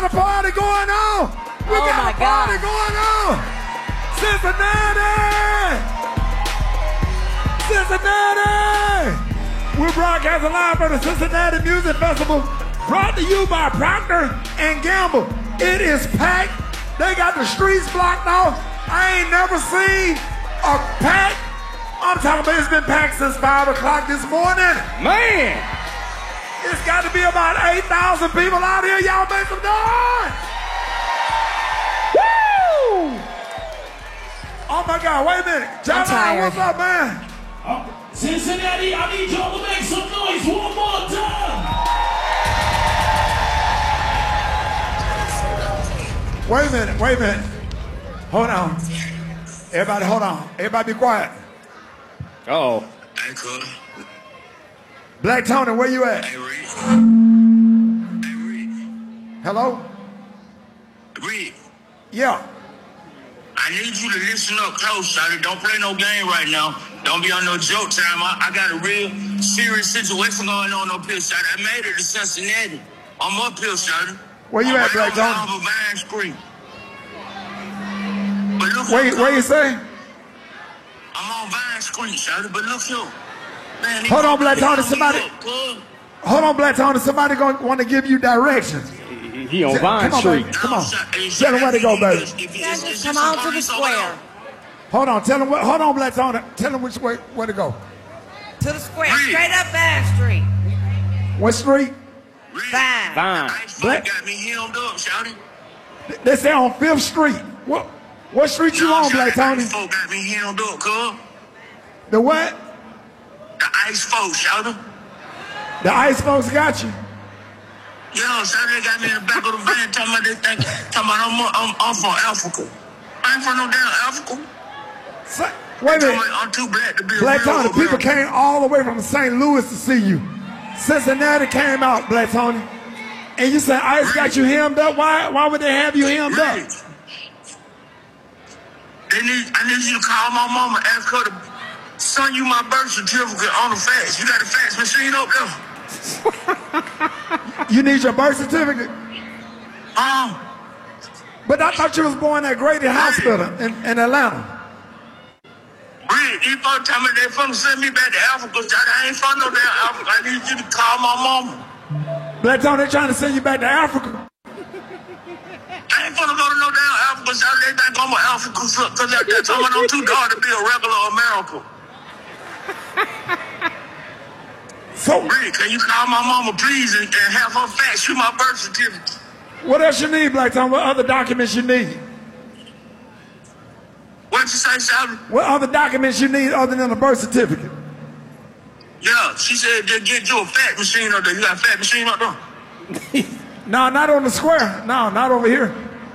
got a party going on. We got a party going on. Cincinnati. We're broadcasting live from the Cincinnati Music Festival, brought to you by Procter & Gamble. It is packed. They got the streets blocked off. I ain't never seen a pack. I'm talking about it's been packed since 5 o'clock this morning. Man! It's got to be about 8,000 people out here. Y'all make some noise. Woo! Oh my God, wait a minute. John, what's up, man? Cincinnati, I need y'all to make some noise one more time. Wait a minute. Hold on. Everybody, hold on. Everybody be quiet. Uh-oh. Hey, cool. Black Tony, where you at? Hey, Reed. Hello? Reed. Yeah. I need you to listen up close, Shotty. Don't play no game right now. Don't be on no joke time. I got a real serious situation going on up here, Shotty. I made it to Cincinnati. I'm up here, Shotty. Where you at, Black Tony? I'm on Vine Street. But look where you say? I'm on Vine Street, Shotty, but look here. Man, hold on, Black Tony. Somebody gonna want to give you directions. He on Vine Street. Come on. Tell him where to go, baby. Just come on to the square. Hold on, hold on, Black Tony. Tell him which way, where to go. To the square, straight up Vine Street. What street? Vine. Black got me hemmed up, Shouty. They say on 5th Street. What street you on, Black Tony? The folk got me hemmed up, cuz. The what? The ice folks, Shouty. The ice folks got you? Yeah, Shouty, they got me in the back of the van talking about I'm from Africa. I ain't from no damn Africa. Wait a minute. I'm too black to be Black a real Tony, people American. came all the way from St. Louis to see you. Cincinnati came out, Black Tony. And you said ICE got you hemmed up? Why would they have you hemmed up? I need you to call my mama, ask her to send you my birth certificate on the fax. You got a fax machine up there? You need your birth certificate? But I thought you was born at Grady Hospital in Atlanta. Reed, these folks tell me they finna send me back to Africa. I ain't from no damn Africa. I need you to call my mama. Black Tony, they trying to send you back to Africa. I ain't finna go to no damn Africa. They think I'm an African because they're telling me I'm too dark to be a regular American. So, Reed, can you call my mama, please, and have her fax you my birth certificate? What else you need, Black Tony? What other documents you need? What'd you say, Shelby? What other documents you need other than a birth certificate? Yeah, she said they get you a fax machine up there. You got a fax machine up there? No, not on the square. No, not over here.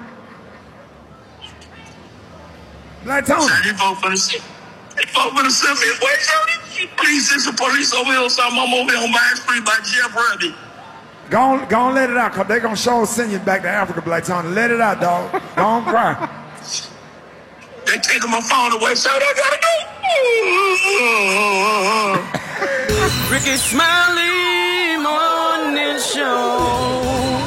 Black Tony. They folk finna send me away, Shelby. Please send some police over here or something. I'm over here on Vine Street by Jeff Ruddy. Go on, let it out, because they're going to sure send you back to Africa, Black Tony. Let it out, dog. Go on, cry. They taking my phone away, so I gotta go. Ricky Smiley Morning Show.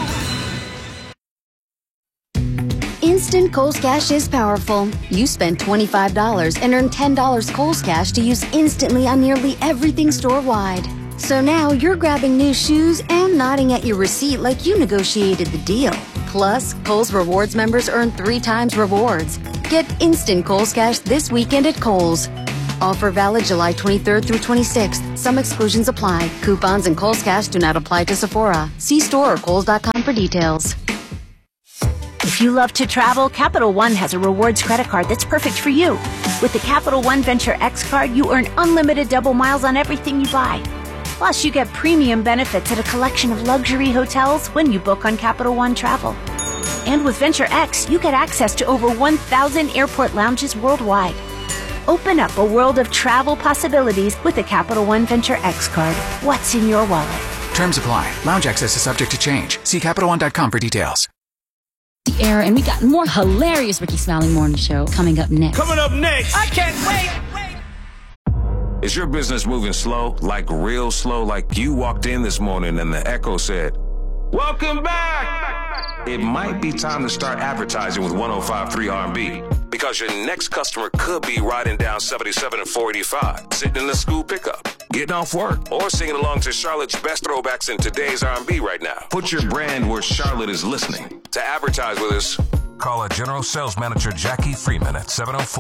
Instant Kohl's Cash is powerful. You spend $25 and earn $10 Kohl's Cash to use instantly on nearly everything store-wide. So now you're grabbing new shoes and nodding at your receipt like you negotiated the deal. Plus, Kohl's Rewards members earn 3 times rewards. Get instant Kohl's Cash this weekend at Kohl's. Offer valid July 23rd through 26th. Some exclusions apply. Coupons and Kohl's Cash do not apply to Sephora. See store or Kohl's.com for details. If you love to travel, Capital One has a rewards credit card that's perfect for you. With the Capital One Venture X card, you earn unlimited double miles on everything you buy. Plus, you get premium benefits at a collection of luxury hotels when you book on Capital One Travel. And with Venture X, you get access to over 1,000 airport lounges worldwide. Open up a world of travel possibilities with the Capital One Venture X card. What's in your wallet? Terms apply. Lounge access is subject to change. See CapitalOne.com for details. The air, and we got more hilarious Ricky Smiley Morning Show coming up next. Coming up next. I can't wait. Is your business moving slow? Like real slow? Like you walked in this morning and the echo said, Welcome back. it might be time to start advertising with 105.3 R&B. Because your next customer could be riding down 77 and 485, sitting in the school pickup, getting off work, or singing along to Charlotte's best throwbacks in today's R&B right now. Put your brand where Charlotte is listening. To advertise with us, call our General Sales Manager Jackie Freeman at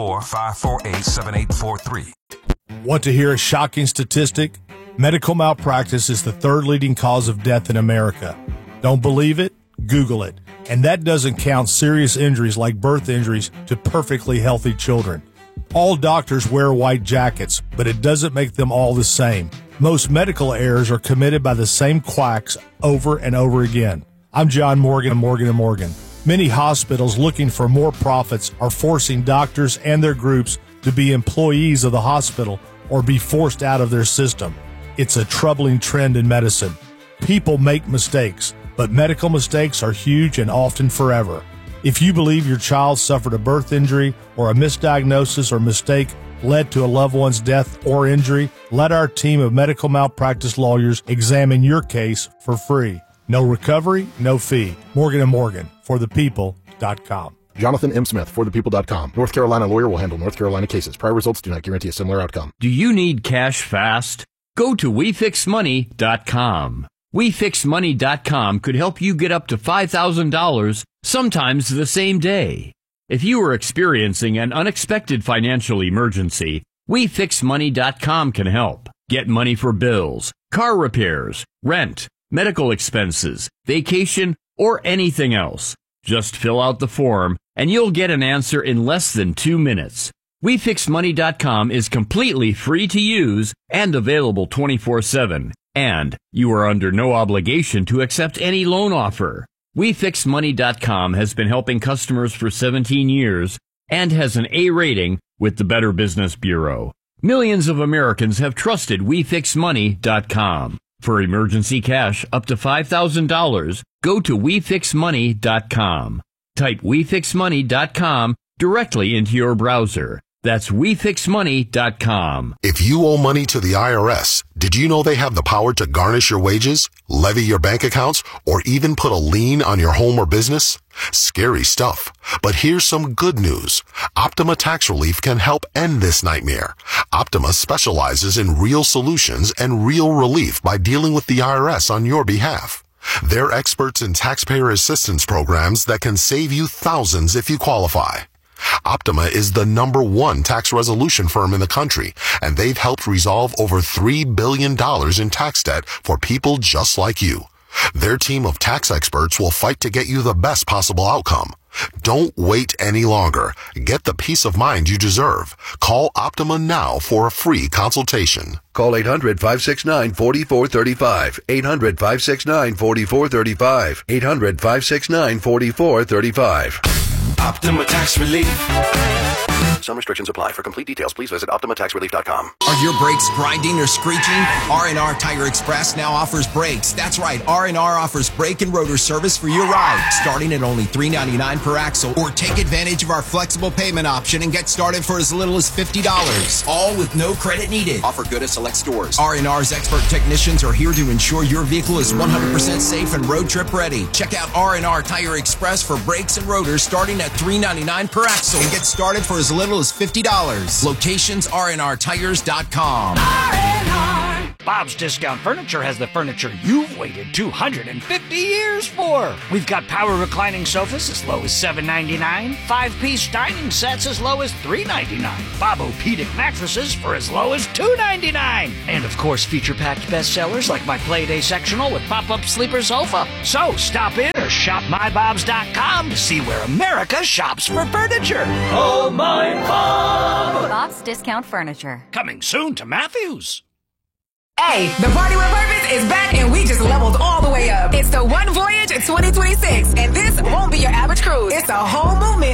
704-548-7843. Want to hear a shocking statistic? Medical malpractice is the third leading cause of death in America. Don't believe it? Google it. And that doesn't count serious injuries like birth injuries to perfectly healthy children. All doctors wear white jackets, but it doesn't make them all the same. Most medical errors are committed by the same quacks over and over again. I'm John Morgan of Morgan & Morgan. Many hospitals looking for more profits are forcing doctors and their groups to be employees of the hospital or be forced out of their system. It's a troubling trend in medicine. People make mistakes, but medical mistakes are huge and often forever. If you believe your child suffered a birth injury or a misdiagnosis or mistake led to a loved one's death or injury, let our team of medical malpractice lawyers examine your case for free. No recovery, no fee. Morgan & Morgan, forthepeople.com. Jonathan M. Smith, forthepeople.com. North Carolina lawyer will handle North Carolina cases. Prior results do not guarantee a similar outcome. Do you need cash fast? Go to WeFixMoney.com. WeFixMoney.com could help you get up to $5,000, sometimes the same day. If you are experiencing an unexpected financial emergency, WeFixMoney.com can help. Get money for bills, car repairs, rent, medical expenses, vacation, or anything else. Just fill out the form, and you'll get an answer in less than 2 minutes. WeFixMoney.com is completely free to use and available 24/7. And you are under no obligation to accept any loan offer. WeFixMoney.com has been helping customers for 17 years and has an A rating with the Better Business Bureau. Millions of Americans have trusted WeFixMoney.com. For emergency cash up to $5,000, go to WeFixMoney.com. Type WeFixMoney.com directly into your browser. That's WeFixMoney.com. If you owe money to the IRS, did you know they have the power to garnish your wages, levy your bank accounts, or even put a lien on your home or business? Scary stuff. But here's some good news. Optima Tax Relief can help end this nightmare. Optima specializes in real solutions and real relief by dealing with the IRS on your behalf. They're experts in taxpayer assistance programs that can save you thousands if you qualify. Optima is the #1 tax resolution firm in the country, and they've helped resolve over $3 billion in tax debt for people just like you. Their team of tax experts will fight to get you the best possible outcome. Don't wait any longer. Get the peace of mind you deserve. Call Optima now for a free consultation. Call 800-569-4435. 800-569-4435. 800-569-4435. Optima Tax Relief. Some restrictions apply. For complete details, please visit OptimaTaxRelief.com. Are your brakes grinding or screeching? R&R Tire Express now offers brakes. That's right, R&R offers brake and rotor service for your ride, starting at only $3.99 per axle. Or take advantage of our flexible payment option and get started for as little as $50. All with no credit needed. Offer good at select stores. R&R's expert technicians are here to ensure your vehicle is 100% safe and road trip ready. Check out R&R Tire Express for brakes and rotors starting at $3.99 per axle and get started for as little as $50. Locations rnrtires.com. Bob's Discount Furniture has the furniture you've waited 250 years for. We've got power reclining sofas as low as $7.99, 5-piece dining sets as low as $3.99, Bob-O-Pedic mattresses for as low as $2.99, and of course feature-packed bestsellers like my Playday sectional with pop-up sleeper sofa. So stop in or shop mybobs.com to see where America shops for furniture. Oh my Bob! Bob's Discount Furniture. Coming soon to Matthews. Hey, the Party with Purpose is back and we just leveled all the way up. It's the One Voyage 2026, and this won't be your average cruise. It's a whole movement